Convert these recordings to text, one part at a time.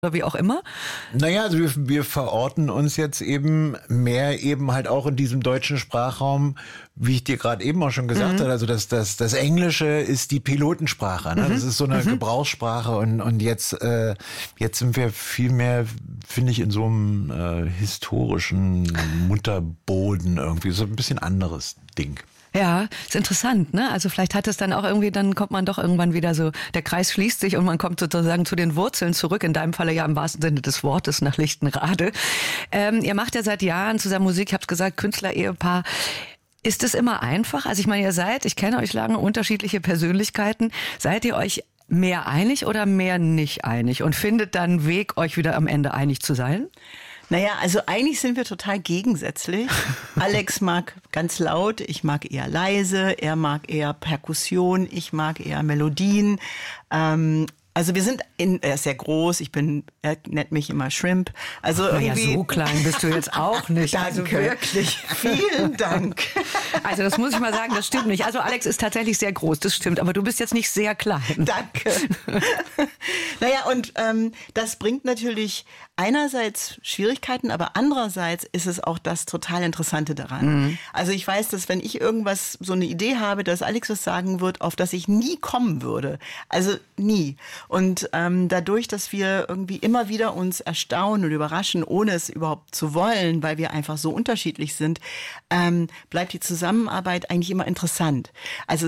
oder wie auch immer? Naja, also wir verorten uns jetzt eben mehr eben halt auch in diesem deutschen Sprachraum, wie ich dir gerade eben auch schon gesagt habe. Also das Englische ist die Pilotensprache. Ne? Das ist so eine Gebrauchssprache und jetzt sind wir viel mehr, finde ich, in so einem historischen Mutterboden irgendwie. So ein bisschen anderes Ding. Ja, ist interessant, ne? Also vielleicht hat es dann auch irgendwie, dann kommt man doch irgendwann wieder so, der Kreis schließt sich und man kommt sozusagen zu den Wurzeln zurück, in deinem Falle ja im wahrsten Sinne des Wortes nach Lichtenrade. Ihr macht ja seit Jahren zusammen Musik, ich hab's gesagt, Künstler-Ehepaar. Ist es immer einfach? Also ich meine, ich kenne euch lange, unterschiedliche Persönlichkeiten. Seid ihr euch mehr einig oder mehr nicht einig und findet dann einen Weg, euch wieder am Ende einig zu sein? Naja, also eigentlich sind wir total gegensätzlich. Alex mag ganz laut, ich mag eher leise, er mag eher Perkussion, ich mag eher Melodien. Also wir sind er ist sehr groß, er nennt mich immer Shrimp. Also irgendwie. Ja, so klein bist du jetzt auch nicht. Danke. Also wirklich. Vielen Dank. Also das muss ich mal sagen, das stimmt nicht. Also Alex ist tatsächlich sehr groß, das stimmt, aber du bist jetzt nicht sehr klein. Danke. Naja, und das bringt natürlich einerseits Schwierigkeiten, aber andererseits ist es auch das total Interessante daran. Also ich weiß, dass wenn ich so eine Idee habe, dass Alex was sagen wird, auf das ich nie kommen würde. Also nie. Und dadurch, dass wir irgendwie immer wieder uns erstaunen und überraschen, ohne es überhaupt zu wollen, weil wir einfach so unterschiedlich sind, bleibt die Zusammenarbeit eigentlich immer interessant. Also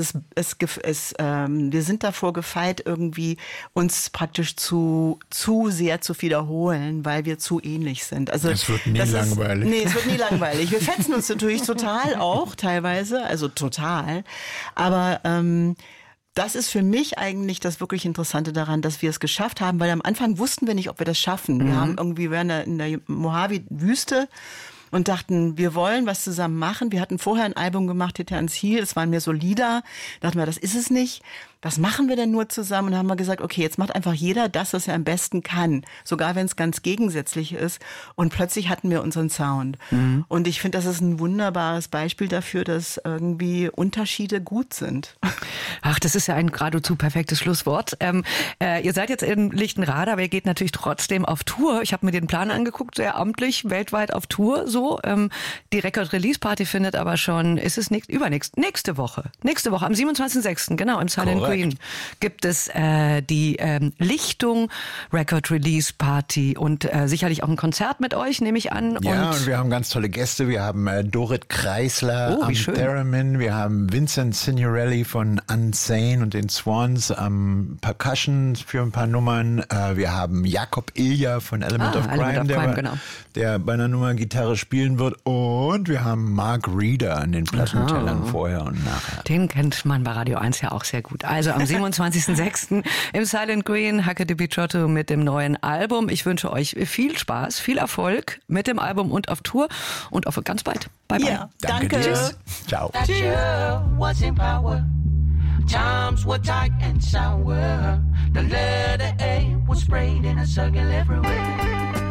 wir sind davor gefeit, irgendwie uns praktisch zu sehr zu wiederholen, weil wir zu ähnlich sind. Also es wird nie langweilig. Es wird nie langweilig. Wir fetzen uns natürlich total auch teilweise, also total. Aber das ist für mich eigentlich das wirklich Interessante daran, dass wir es geschafft haben, weil am Anfang wussten wir nicht, ob wir das schaffen. Wir waren in der Mojave-Wüste und dachten, wir wollen was zusammen machen. Wir hatten vorher ein Album gemacht, Hitter ans Ziel, das waren mehr so Lieder. Dachten wir, das ist es nicht. Was machen wir denn nur zusammen? Und dann haben wir gesagt, okay, jetzt macht einfach jeder das, was er am besten kann. Sogar wenn es ganz gegensätzlich ist. Und plötzlich hatten wir unseren Sound. Und ich finde, das ist ein wunderbares Beispiel dafür, dass irgendwie Unterschiede gut sind. Ach, das ist ja ein geradezu perfektes Schlusswort. Ihr seid jetzt in Lichtenrade, aber ihr geht natürlich trotzdem auf Tour. Ich habe mir den Plan angeguckt, sehr amtlich, weltweit auf Tour so. Die Record-Release-Party findet aber schon, nächste Woche am 27.06., genau, im Silent Green gibt es die Lichtung Record Release Party und sicherlich auch ein Konzert mit euch, nehme ich an. Ja, und wir haben ganz tolle Gäste. Wir haben Dorit Kreisler am Theremin, wir haben Vincent Signorelli von Unsane und den Swans am Percussion für ein paar Nummern. Wir haben Jakob Ilja von Element of Crime, der bei einer Nummer Gitarre spielen wird. Und wir haben Mark Reeder an den Plattentellern vorher und nachher. Den kennt man bei Radio 1 ja auch sehr gut. Also am 27.06. im Silent Green, Hacke de Bichotto mit dem neuen Album. Ich wünsche euch viel Spaß, viel Erfolg mit dem Album und auf Tour und auf ganz bald. Bye, bye. Ja, danke. Tschüss. Ciao. Times were tight and sour. The letter A was sprayed in a circle everywhere.